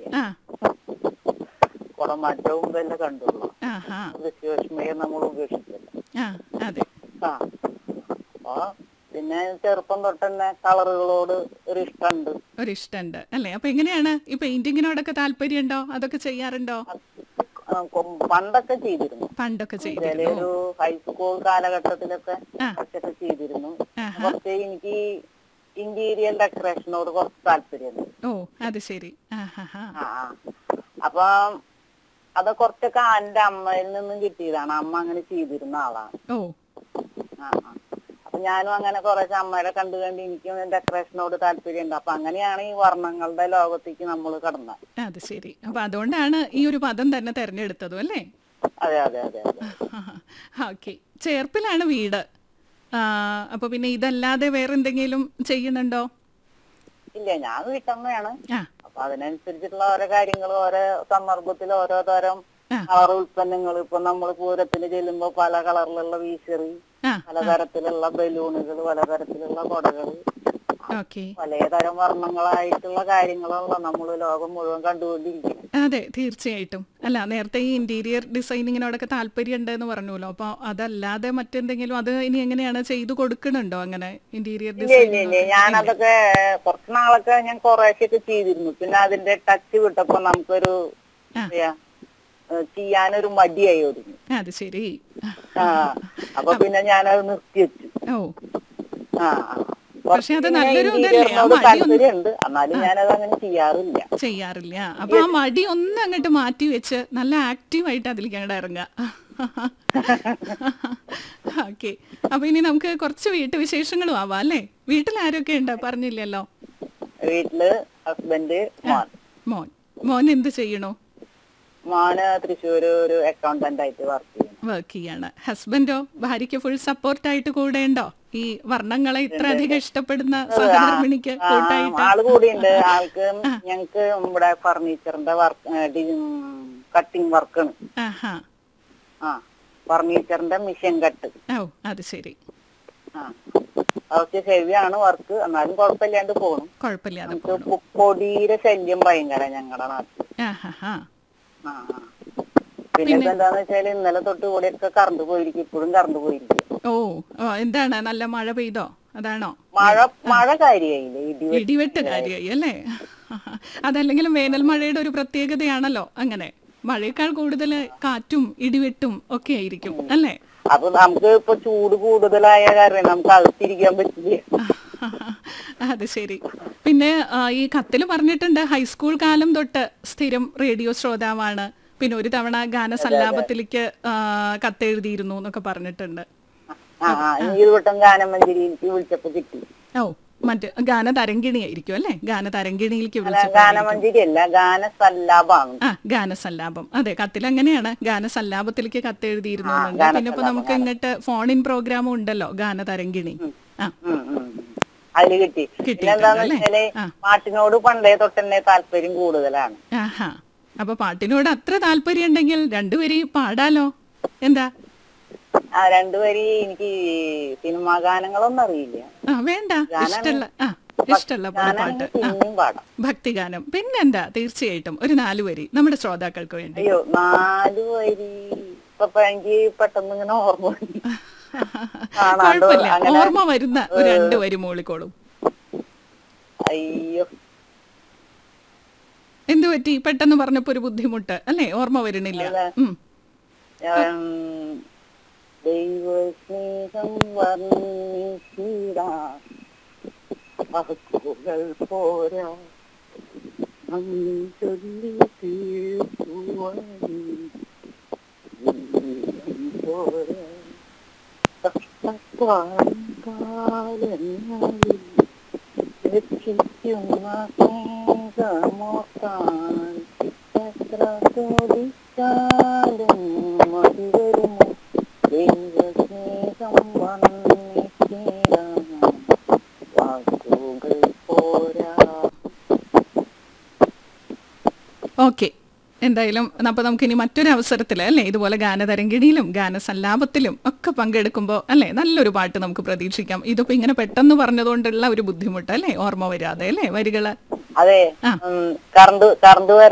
ആ കുടമാറ്റവും ഇതെല്ലാം കണ്ടുള്ളൂ. ആഹാ ദൃശ്യവിസ്മയം നമ്മൾ ഉപേക്ഷിച്ചില്ല. ആ അതെ ആ അപ്പൊ പിന്നെ ചെറുപ്പം തൊട്ട് തന്നെ കളറുകളോട് ഒരു ഇഷ്ടമുണ്ട്. ഒരിഷ്ടമുണ്ട് അല്ലേ? അപ്പൊ എങ്ങനെയാണ് ഈ പെയിന്റിങ്ങിനോടൊക്കെ താല്പര്യം ഉണ്ടോ? അതൊക്കെ ചെയ്യാറുണ്ടോ? പണ്ടൊക്കെ ചെയ്തിരുന്നു. പണ്ടൊക്കെ ചെയ്തിരുന്നു. ഒരു ഹൈസ്കൂൾ കാലഘട്ടത്തിലൊക്കെ ആ കുറച്ചൊക്കെ ചെയ്തിരുന്നു. ആഹാ കുറച്ച് എനിക്ക് ഇന്റീരിയർ ഡെക്കറേഷനോട് കുറച്ച് താല്പര്യമുണ്ട്. ഓ അത് ശരി. ആഹാ ആ ആ. അപ്പൊ അത് കുറച്ചൊക്കെ എന്റെ അമ്മയിൽ നിന്നും കിട്ടിയതാണ്. അമ്മ അങ്ങനെ ചെയ്തിരുന്ന ആളാണ്. ഓ ആ ആ. അപ്പൊ ഞാനും അങ്ങനെ കുറച്ച് അമ്മയുടെ കണ്ടു എനിക്കും ഡെക്കറേഷനോട് താല്പര്യമുണ്ട്. അപ്പൊ അങ്ങനെയാണ് ഈ വർണ്ണങ്ങളുടെ ലോകത്തേക്ക് നമ്മൾ കടന്നത്. അത് ശരി. അപ്പൊ അതുകൊണ്ടാണ് ഈ ഒരു പദം തന്നെ തെരഞ്ഞെടുത്തതും അല്ലേ? അതെ അതെ അതെ അതെ. ഓക്കെ. ചേർപ്പിലാണ് വീട്. അപ്പൊ പിന്നെ ഇതല്ലാതെ വേറെന്തെങ്കിലും ചെയ്യുന്നുണ്ടോ? ഇല്ല, ഞാൻ വീട്ടമ്മയാണ്. ആ അപ്പൊ അതിനനുസരിച്ചിട്ടുള്ള ഓരോ കാര്യങ്ങൾ ഓരോ സന്ദർഭത്തിൽ ഓരോ തരം ആ. കളർ ഉൽപ്പന്നങ്ങൾ. ഇപ്പൊ നമ്മൾ പൂരത്തിന് ചെല്ലുമ്പോ പല കളറിലുള്ള വീശറി, ആ പലതരത്തിലുള്ള ബലൂണുകൾ, പലതരത്തിലുള്ള കൊടകൾ, ഓക്കെ. പലതരം വർണ്ണങ്ങളായിട്ടുള്ള കാര്യങ്ങളുള്ള നമ്മൾ ലോകം മുഴുവൻ കണ്ടുകൊണ്ടിരിക്കുന്നത്. അതെ തീർച്ചയായിട്ടും. അല്ല നേരത്തെ ഈ ഇന്റീരിയർ ഡിസൈനിങ്ങിനോടൊക്കെ താല്പര്യം ഉണ്ടെന്ന് പറഞ്ഞല്ലോ. അപ്പൊ അതല്ലാതെ മറ്റെന്തെങ്കിലും അത് ഇനി എങ്ങനെയാണ് ചെയ്തു കൊടുക്കണുണ്ടോ അങ്ങനെ ഇന്റീരിയർ ഇല്ല ഇല്ല ഇല്ല, ഡിസൈനിങ്? ഞാനതൊക്കെ കുറച്ച് നാളൊക്കെ ഞാൻ കുറേശ്ശൊക്കെ ചെയ്തിരുന്നു. പിന്നെ അതിന്റെ ടച്ച് വിട്ടപ്പോ നമുക്കൊരു ചെയ്യാനൊരു മടിയായി ഒരുങ്ങി. അത് ശരി. ആ അപ്പൊ പിന്നെ ഞാനത് നിർത്തിവെച്ചു. ഓ ആ പക്ഷെ അത് നല്ലൊരു ഇതല്ലേ? ആ ഇന്റീരിയറിനോട് മടി താല്പര്യമുണ്ട്, എന്നാലും ഞാനത് അങ്ങനെ ചെയ്യാറില്ല. ചെയ്യാറില്ല. അപ്പൊ ആ മടി ഒന്ന് അങ്ങോട്ട് മാറ്റി വെച്ച് നല്ല ആക്റ്റീവായിട്ട് അതിലേക്ക് അങ്ങോട്ട് ഇറങ്ങുക. ഓക്കെ. അപ്പൊ ഇനി നമുക്ക് കുറച്ച് വീട്ടുവിശേഷങ്ങളും ആവാം അല്ലേ? വീട്ടിൽ ആരൊക്കെ ഉണ്ട് പറഞ്ഞില്ലല്ലോ? വീട്ടില് ഹസ്ബൻഡ്, മോൻ. മോൻ മോൻ എന്ത് ചെയ്യണോ? മോന് തൃശ്ശൂര് ഒരു അക്കൗണ്ടന്റ് ആയിട്ട് വർക്ക് ചെയ്യാണ്. ഹസ്ബൻഡോ? ഭാര്യയ്ക്ക് ഫുൾ സപ്പോർട്ടായിട്ട് കൂടെ ഉണ്ടോ? ഈ വർണ്ണങ്ങളെ ഇത്ര അധികം ഇഷ്ടപ്പെടുന്ന സഹധർമ്മിണിക്ക് കൂട്ടായിട്ട്? ആള് കൂടിയുണ്ട്. ആൾക്ക് ഞങ്ങക്ക് ഇവിടെ ഫർണിച്ചറിന്റെ വർക്ക്, കട്ടിങ് വർക്കാണ്. ആഹാ ആ ഫർണിച്ചറിന്റെ മിഷൻ കട്ട്. ഓ അത് ശരി. ആ കുറച്ച് ഹെവിയാണ് വർക്ക്, എന്നാലും കുഴപ്പമില്ലാണ്ട് പോകണം. കുഴപ്പമില്ലാതെ നമുക്ക് പൊടിയുടെ ശല്യം ഭയങ്കര ഞങ്ങളുടെ നാട്ടിൽ. ആഹാ ആ പിന്നെ ഇപ്പൊ എന്താന്ന് വെച്ചാല് ഇന്നലെ തൊട്ട് കൂടെയൊക്കെ കറണ്ട് പോയിരിക്കും. ഇപ്പോഴും കറണ്ട് പോയിരിക്കും. ഓ എന്താണ് നല്ല മഴ പെയ്തോ? അതാണോ? മഴ കാര്യമായില്ലേ, ഇടിവെട്ട് കാര്യമായി അല്ലേ? അതല്ലെങ്കിലും വേനൽ മഴയുടെ ഒരു പ്രത്യേകതയാണല്ലോ അങ്ങനെ. മഴയേക്കാൾ കൂടുതൽ കാറ്റും ഇടിവെട്ടും ഒക്കെ ആയിരിക്കും അല്ലേ? അപ്പൊ നമുക്ക് ഇപ്പൊ ചൂട് കൂടുതലായ കാരണം നമുക്ക് അകത്തിരിക്കാൻ പറ്റില്ല. അത് ശരി. പിന്നെ ഈ കത്തില് പറഞ്ഞിട്ടുണ്ട് ഹൈസ്കൂൾ കാലം തൊട്ട് സ്ഥിരം റേഡിയോ ശ്രോതാവാണ്. പിന്നെ ഒരു തവണ ഗാനസല്ലാപത്തിലേക്ക് കത്തെഴുതിയിരുന്നു എന്നൊക്കെ പറഞ്ഞിട്ടുണ്ട്. ഈ വട്ടം ഗാനമഞ്ജരിയിലേക്ക് വിളിച്ചപ്പോ കിട്ടി. ഓ മറ്റേ ഗാനതരംഗിണി ആയിരിക്കും അല്ലേ? ഗാനതരംഗിണിയിലേക്ക് ഗാനമഞ്ജരി അല്ല, ഗാനസല്ലാപമാണ്. ഗാനസല്ലാപം. അതെ, കത്തിൽ അങ്ങനെയാണ്. ഗാനസല്ലാപത്തിലേക്ക് കത്തെഴുതിയിരുന്നു. പിന്നെ ഇപ്പൊ നമുക്ക് ഇങ്ങോട്ട് ഫോൺ ഇൻ പ്രോഗ്രാമും ഉണ്ടല്ലോ, ഗാനതരംഗിണി. അതില് കിട്ടി. പിന്നെന്താന്ന് വെച്ചാല് പാട്ടിനോട് പണ്ടേ തൊട്ടെന്നെ താല്പര്യം കൂടുതലാണ്. ആഹാ. അപ്പൊ പാട്ടിനോട് അത്ര താല്പര്യം ഉണ്ടെങ്കിൽ രണ്ടുപേരും പാടാലോ? എന്താ? രണ്ടുപേരി എനിക്ക് സിനിമാ ഗാനങ്ങളൊന്നും അറിയില്ല. വേണ്ട, ഇഷ്ടമുള്ള പാട്ട്, ഭക്തിഗാനം. പിന്നെന്താ, തീർച്ചയായിട്ടും ഒരു 4 വരി നമ്മുടെ ശ്രോതാക്കൾക്ക് വേണ്ടി. അയ്യോ 4 വരി ഇപ്പൊ എനിക്ക് പെട്ടെന്ന് ഇങ്ങനെ ഓർമ്മ. കുഴപ്പമില്ല, ഓർമ്മ വരുന്ന ഒരു 2 വരി മൂളിക്കോളും. അയ്യോ എന്തു പറ്റി? പെട്ടെന്ന് പറഞ്ഞപ്പോ ഒരു ബുദ്ധിമുട്ട് അല്ലേ? ഓർമ്മ വരുന്നില്ല. ദൈവസ്നേഹം വർണ്ണിച്ചിടാ വാക്കുകൾ പോരാ, ചൊല്ലി തീർക്കുവാൻ പോരാ, കാലങ്ങളിൽ രക്ഷിക്കുന്ന സ്നേഹമോർത്താൻ എത്ര ചോദിച്ചാലും മതി വരുമോ ദൈവസ്നേഹം വർണ്ണിച്ചിടാൻ വാക്കുകൾ പോരാ. ഓക്കെ. എന്തായാലും അപ്പൊ നമുക്കിനി മറ്റൊരു അവസരത്തിൽ അല്ലേ ഇതുപോലെ ഗാനതരംഗിണിയിലും ഗാനസല്ലാപത്തിലും ഒക്കെ പങ്കെടുക്കുമ്പോൾ അല്ലേ നല്ലൊരു പാട്ട് നമുക്ക് പ്രതീക്ഷിക്കാം. ഇതിപ്പോ ഇങ്ങനെ പെട്ടെന്ന് പറഞ്ഞതുകൊണ്ടുള്ള ഒരു ബുദ്ധിമുട്ട് അല്ലേ, ഓർമ്മ വരാതെ അല്ലേ വരികള്? അതെ, കറണ്ട്